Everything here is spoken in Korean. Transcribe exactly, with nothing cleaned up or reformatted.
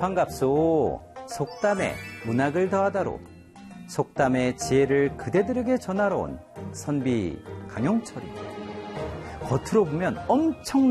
반갑소. 속담에 문학을 더하다로 속담의 지혜를 그대들에게 전하러 온 선비 강용철입니다. 겉으로 보면 엄청